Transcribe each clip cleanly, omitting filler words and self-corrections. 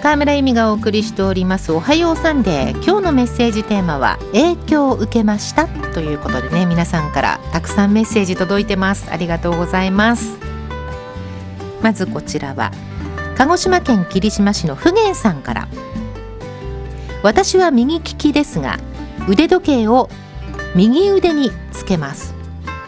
川村由美がお送りしておりますおはようサンデー。今日のメッセージテーマは影響を受けましたということでね、皆さんからたくさんメッセージ届いてます。ありがとうございます。まずこちらは鹿児島県霧島市の普賢さんから。私は右利きですが腕時計を右腕につけます。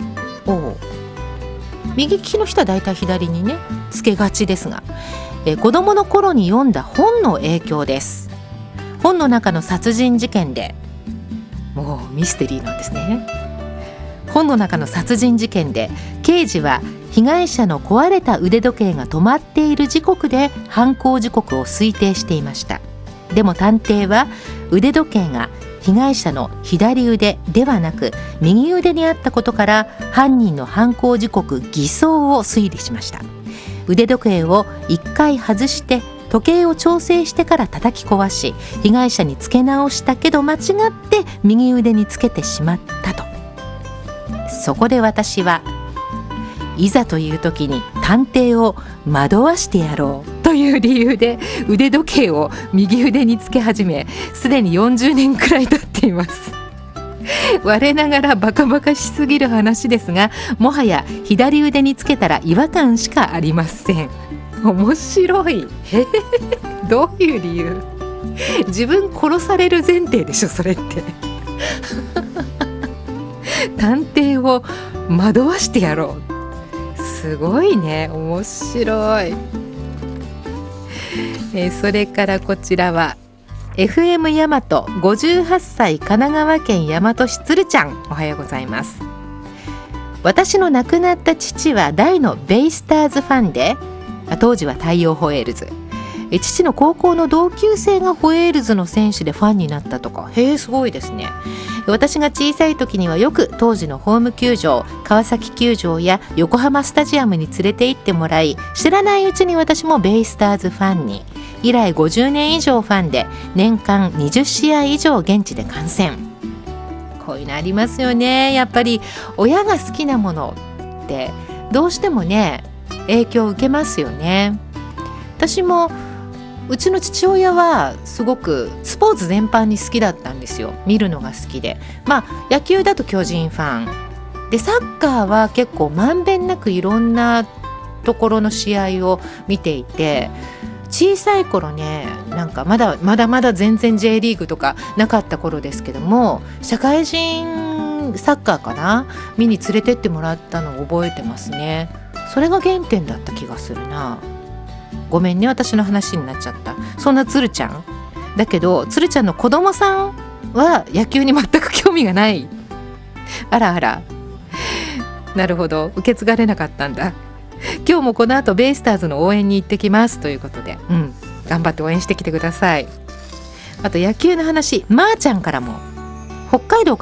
右利きの人はだいたい左にねつけがちですが、子供の頃に読んだ本の影響です。本の中の殺人事件で、もうミステリーなんですね。本の中の殺人事件で刑事は被害者の壊れた腕時計が止まっている時刻で犯行時刻を推定していました。でも探偵は腕時計が被害者の左腕ではなく右腕にあったことから犯人の犯行時刻偽装を推理しました。腕時計を1回外して時計を調整してから叩き壊し、被害者につけ直したけど間違って右腕につけてしまったと。そこで私はいざという時に探偵を惑わしてやろうという理由で腕時計を右腕につけ始め、すでに40年くらい経っています。我ながらバカバカしすぎる話ですが、もはや左腕につけたら違和感しかありません。面白い。どういう理由？自分殺される前提でしょそれって探偵を惑わしてやろう、すごいね、面白い。それからこちらは FM 大和58歳神奈川県大和市鶴ちゃん、おはようございます。私の亡くなった父は大のベイスターズファンで、当時は太陽ホエールズ、父の高校の同級生がホエールズの選手でファンになったとか。へえ、すごいですね。私が小さい時にはよく当時のホーム球場、川崎球場や横浜スタジアムに連れて行ってもらい、知らないうちに私もベイスターズファンに。以来50年以上ファンで、年間20試合以上現地で観戦。こういうのありますよね。やっぱり親が好きなものってどうしてもね影響を受けますよね。私もうちの父親はすごくスポーツ全般に好きだったんですよ。見るのが好きで、野球だと巨人ファンで、サッカーは結構まんべんなくいろんなところの試合を見ていて、小さい頃ね、なんかまだ全然 J リーグとかなかった頃ですけども、社会人サッカーかな、見に連れてってもらったのを覚えてますね。それが原点だった気がするな。ごめんね、私の話になっちゃった。そんなつるちゃんだけど、つるちゃんの子供さんは野球に全く興味がない。あらあら、なるほど、受け継がれなかったんだ。今日もこの後ベイスターズの応援に行ってきますということで、頑張って応援してきてください。あと野球の話、まーちゃんからも、北海道